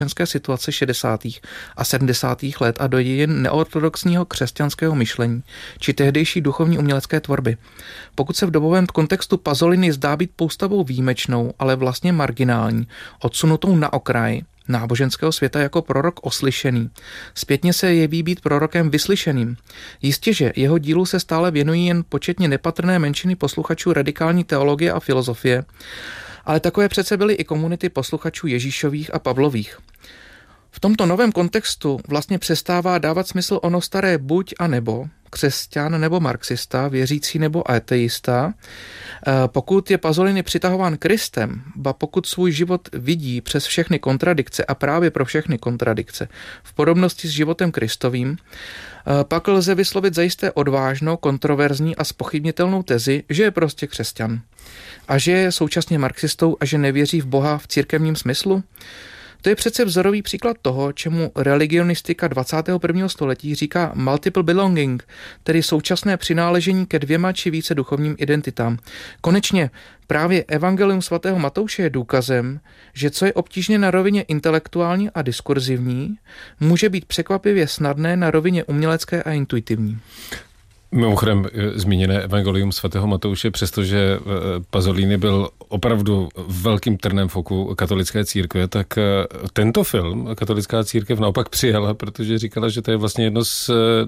situace 60. a 70. let a do dějin neortodoxního křesťanského myšlení či tehdejší duchovní umělecké tvorby. Pokud se v dobovém kontextu Pasolini zdá být postavou výjimečnou, ale vlastně marginální, odsunutou na okraj náboženského světa jako prorok oslyšený, zpětně se jeví být prorokem vyslyšeným. Jistě, že jeho dílu se stále věnují jen početně nepatrné menšiny posluchačů radikální teologie a filozofie, ale takové přece byly i komunity posluchačů Ježíšových a Pavlových. V tomto novém kontextu vlastně přestává dávat smysl ono staré buď a nebo, křesťan nebo marxista, věřící nebo ateista. Pokud je Pasolini přitahován Kristem, ba pokud svůj život vidí přes všechny kontradikce a právě pro všechny kontradikce v podobnosti s životem Kristovým, pak lze vyslovit zajisté odvážnou, kontroverzní a zpochybnitelnou tezi, že je prostě křesťan a že je současně marxistou a že nevěří v Boha v církevním smyslu. To je přece vzorový příklad toho, čemu religionistika 21. století říká multiple belonging, tedy současné přináležení ke dvěma či více duchovním identitám. Konečně právě evangelium svatého Matouše je důkazem, že co je obtížně na rovině intelektuální a diskurzivní, může být překvapivě snadné na rovině umělecké a intuitivní. Mimochodem zmíněné evangelium svatého Matouše, přestože Pasolini byl opravdu velkým trnem v oku katolické církve, tak tento film katolická církev naopak přijala, protože říkala, že to je vlastně jedno z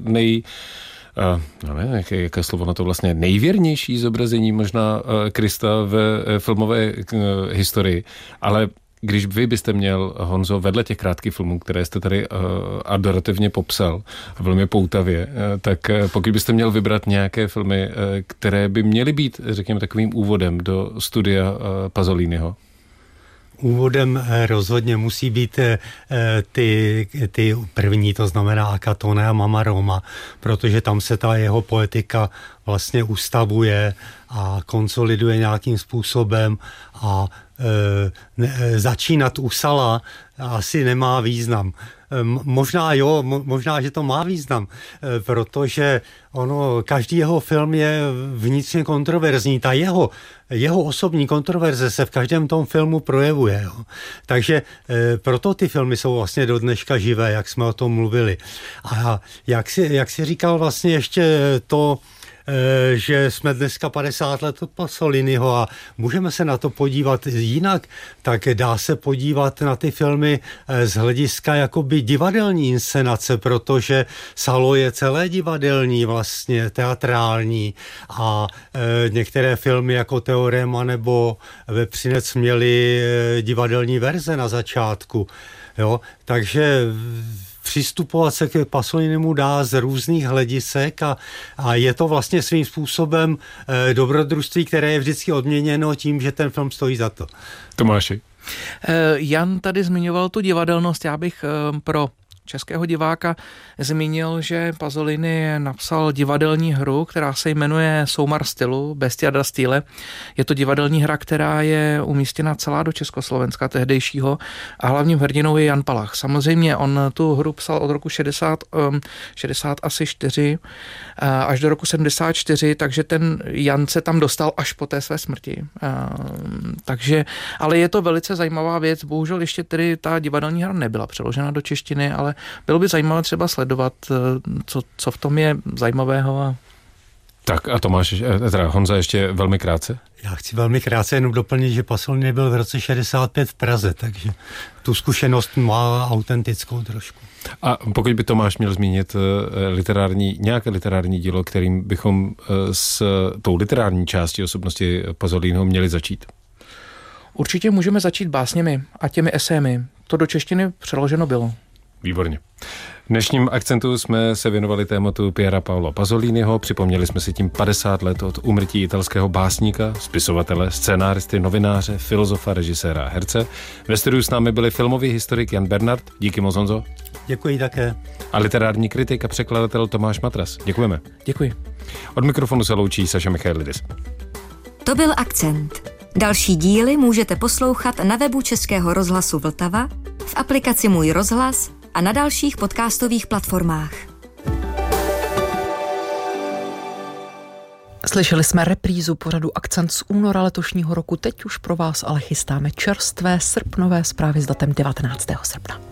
jaké slovo na to vlastně, nejvěrnější zobrazení možná Krista ve filmové historii, ale když vy byste měl, Honzo, vedle těch krátkých filmů, které jste tady adorativně popsal, velmi poutavě, tak pokud byste měl vybrat nějaké filmy, které by měly být, řekněme, takovým úvodem do studia Pasoliniho? Úvodem rozhodně musí být ty první, to znamená Akatone a Mama Roma, protože tam se ta jeho poetika vlastně ustavuje a konsoliduje nějakým způsobem a začínat u Sala asi nemá význam. Možná jo, možná, že to má význam, protože každý jeho film je vnitřně kontroverzní. Ta jeho osobní kontroverze se v každém tom filmu projevuje. Jo. Takže proto ty filmy jsou vlastně do dneška živé, jak jsme o tom mluvili. A jak si říkal vlastně ještě to, že jsme dneska 50 let od Pasoliniho a můžeme se na to podívat jinak, tak dá se podívat na ty filmy z hlediska jakoby divadelní inscenace, protože Salo je celé divadelní, vlastně teatrální a některé filmy jako Teorema nebo Vepřinec měly divadelní verze na začátku. Jo? Takže přistupovat se k Pasolinimu dá z různých hledisek a je to vlastně svým způsobem dobrodružství, které je vždycky odměněno tím, že ten film stojí za to. Tomáši. Jan tady zmiňoval tu divadelnost, já bych pro českého diváka zmínil, že Pasolini napsal divadelní hru, která se jmenuje Soumar stylu, Bestia da stile. Je to divadelní hra, která je umístěna celá do Československa tehdejšího a hlavním hrdinou je Jan Palach. Samozřejmě on tu hru psal od roku 64 až do roku 74, takže ten Jan se tam dostal až po té své smrti. Takže, ale je to velice zajímavá věc, bohužel ještě tedy ta divadelní hra nebyla přeložena do češtiny, ale bylo by zajímavé třeba sledovat, co v tom je zajímavého. Tak a Tomáš, teda Honza ještě velmi krátce. Já chci velmi krátce jenom doplnit, že Pasolini byl v roce 65 v Praze, takže tu zkušenost má autentickou trošku. A pokud by Tomáš měl zmínit nějaké literární dílo, kterým bychom s tou literární částí osobnosti Pasoliniho měli začít? Určitě můžeme začít básněmi a těmi esémi. To do češtiny přeloženo bylo. Výborně. V dnešním akcentu jsme se věnovali tématu Piera Paolo Pasoliniho, připomněli jsme si tím 50 let od úmrtí italského básníka, spisovatele, scénáristy, novináře, filozofa, režiséra a herce. Ve studiu s námi byli filmový historik Jan Bernard, díky moc, Honzo. Děkuji také. A literární kritik a překladatel Tomáš Matras. Děkujeme. Děkuji. Od mikrofonu se loučí Saša Michailidis. To byl Akcent. Další díly můžete poslouchat na webu Českého rozhlasu Vltava, v aplikaci Můj rozhlas a na dalších podcastových platformách. Slyšeli jsme reprízu pořadu Akcent z února letošního roku. Teď už pro vás ale chystáme čerstvé srpnové zprávy s datem 19. srpna.